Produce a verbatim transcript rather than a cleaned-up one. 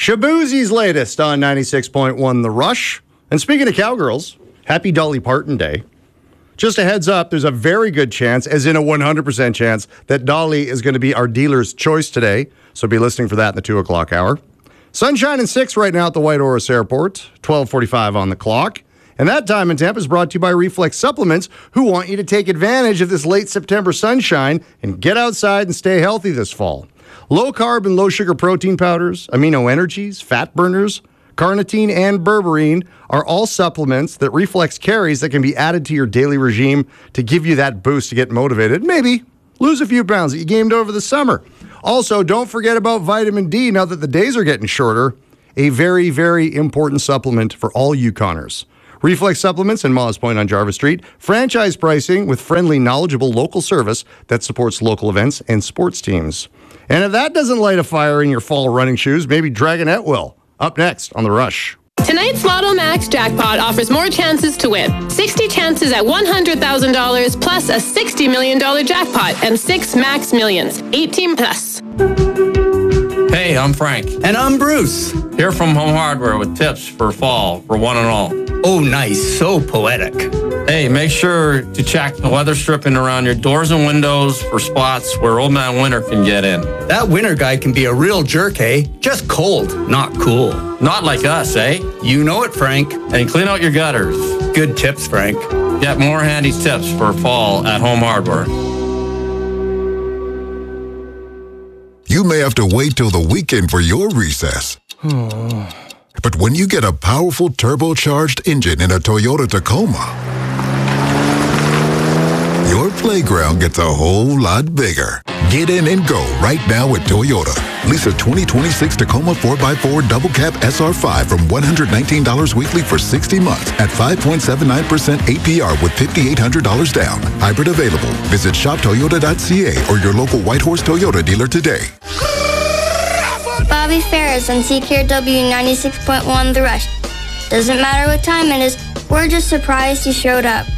Shaboozie's latest on ninety-six point one The Rush. And speaking of cowgirls, happy Dolly Parton Day. Just a heads up, there's a very good chance, as in a one hundred percent chance, that Dolly is going to be our dealer's choice today. So be listening for that in the two o'clock hour. Sunshine and six right now at the White Horse Airport, twelve forty-five on the clock. And that time in Tampa is brought to you by Reflex Supplements, who want you to take advantage of this late September sunshine and get outside and stay healthy this fall. Low-carb and low-sugar protein powders, amino energies, fat burners, carnitine, and berberine are all supplements that Reflex carries that can be added to your daily regime to give you that boost to get motivated. Maybe lose a few pounds that you gained over the summer. Also, don't forget about vitamin D now that the days are getting shorter. A very, very important supplement for all Yukoners. Reflex Supplements in Moss Point on Jarvis Street. Franchise pricing with friendly, knowledgeable local service that supports local events and sports teams. And if that doesn't light a fire in your fall running shoes, maybe Dragonette will. Up next on The Rush. Tonight's Lotto Max jackpot offers more chances to win. sixty chances at one hundred thousand dollars plus a sixty million dollars jackpot and six max millions. eighteen plus. Hey, I'm Frank. And I'm Bruce. Here from Home Hardware with tips for fall for one and all. Oh, nice. So poetic. Hey, make sure to check the weather stripping around your doors and windows for spots where Old Man Winter can get in. That winter guy can be a real jerk, eh? Just cold, not cool. Not like us, eh? You know it, Frank. And clean out your gutters. Good tips, Frank. Get more handy tips for fall at Home Hardware. You may have to wait till the weekend for your recess. But when you get a powerful turbocharged engine in a Toyota Tacoma, your playground gets a whole lot bigger. Get in and go right now at Toyota. Lease a twenty twenty-six Tacoma four by four Double Cab S R five from one hundred nineteen dollars weekly for sixty months at five point seven nine percent A P R with five thousand eight hundred dollars down. Hybrid available. Visit shop toyota dot c a or your local White Horse Toyota dealer today. Bobby Ferris on C K R W ninety-six point one The Rush. Doesn't matter what time it is, we're just surprised you showed up.